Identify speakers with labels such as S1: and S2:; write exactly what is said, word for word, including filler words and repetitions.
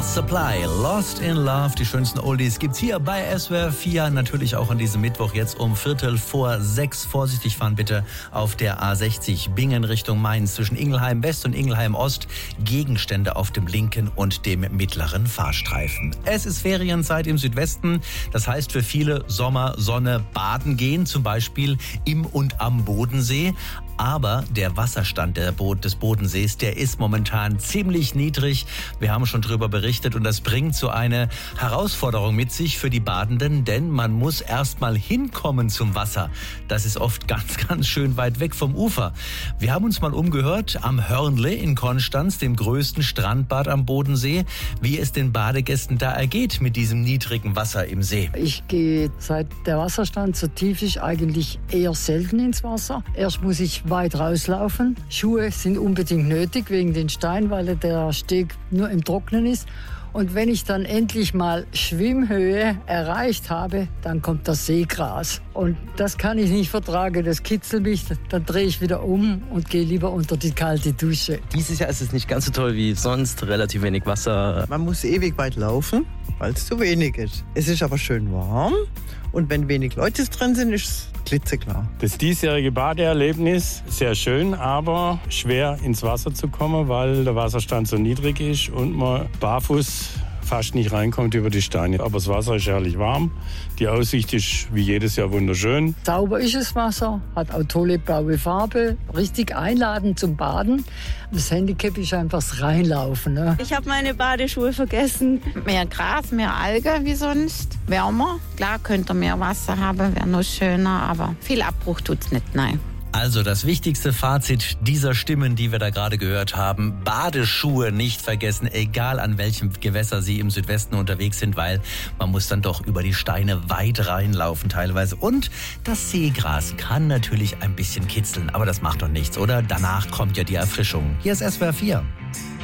S1: Supply, Lost in Love. Die schönsten Oldies gibt's hier bei S W R vier. Natürlich auch an diesem Mittwoch jetzt um Viertel vor sechs. Vorsichtig fahren bitte auf der A sechzig Bingen Richtung Mainz zwischen Ingelheim West und Ingelheim Ost. Gegenstände auf dem linken und dem mittleren Fahrstreifen. Es ist Ferienzeit im Südwesten. Das heißt für viele Sommer, Sonne, baden gehen, zum Beispiel im und am Bodensee. Aber der Wasserstand der Bo- des Bodensees, der ist momentan ziemlich niedrig. Wir haben schon drüber berichtet und das bringt so eine Herausforderung mit sich für die Badenden, denn man muss erst mal hinkommen zum Wasser. Das ist oft ganz, ganz schön weit weg vom Ufer. Wir haben uns mal umgehört am Hörnle in Konstanz, dem größten Strandbad am Bodensee, wie es den Badegästen da ergeht mit diesem niedrigen Wasser im See.
S2: Ich gehe, seit der Wasserstand so tief ist, eigentlich eher selten ins Wasser. Erst muss ich weit rauslaufen. Schuhe sind unbedingt nötig wegen den Steinen, weil der Steg nur im Trocknen ist. Und wenn ich dann endlich mal Schwimmhöhe erreicht habe, dann kommt das Seegras. Und das kann ich nicht vertragen, das kitzelt mich. Dann drehe ich wieder um und gehe lieber unter die kalte Dusche.
S3: Dieses Jahr ist es nicht ganz so toll wie sonst, relativ wenig Wasser.
S4: Man muss ewig weit laufen, weil es zu wenig ist. Es ist aber schön warm und wenn wenig Leute drin sind, ist es klitzeklar.
S5: Das diesjährige Badeerlebnis, sehr schön, aber schwer ins Wasser zu kommen, weil der Wasserstand so niedrig ist und man barfuß fast nicht reinkommt über die Steine. Aber das Wasser ist herrlich warm, die Aussicht ist wie jedes Jahr wunderschön.
S2: Sauber ist das Wasser, hat auch tolle blaue Farbe, richtig einladend zum Baden. Das Handicap ist einfach das Reinlaufen. Ne?
S6: Ich habe meine Badeschuhe vergessen.
S7: Mehr Gras, mehr Alge wie sonst, wärmer. Klar könnte mehr Wasser haben, wäre noch schöner, aber viel Abbruch tut's nicht, nein.
S1: Also das wichtigste Fazit dieser Stimmen, die wir da gerade gehört haben: Badeschuhe nicht vergessen, egal an welchem Gewässer Sie im Südwesten unterwegs sind, weil man muss dann doch über die Steine weit reinlaufen teilweise. Und das Seegras kann natürlich ein bisschen kitzeln, aber das macht doch nichts, oder? Danach kommt ja die Erfrischung. Hier ist S W R vier.